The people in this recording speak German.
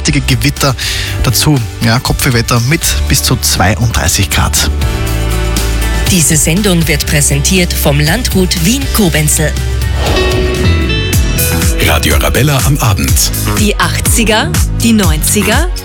kräftige Gewitter dazu. Ja, Kopfwehwetter mit bis zu 32 Grad. Diese Sendung wird präsentiert vom Landgut Wien-Kobenzl. Radio Arabella am Abend. Die 80er, die 90er